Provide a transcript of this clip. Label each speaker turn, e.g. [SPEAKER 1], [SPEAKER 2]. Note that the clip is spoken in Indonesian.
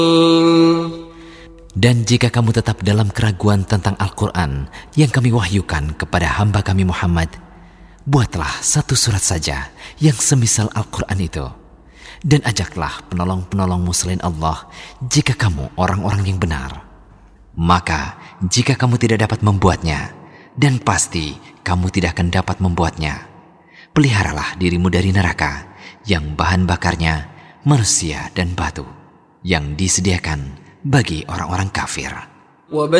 [SPEAKER 1] Dan jika kamu tetap dalam keraguan tentang Al-Quran yang kami wahyukan kepada hamba kami Muhammad, buatlah satu surat saja yang semisal Al-Quran itu, dan ajaklah penolong-penolongmu selain Allah jika kamu orang-orang yang benar. Maka jika kamu tidak dapat membuatnya, dan pasti kamu tidak akan dapat membuatnya, peliharalah dirimu dari neraka yang bahan bakarnya manusia dan batu, yang disediakan bagi orang-orang kafir.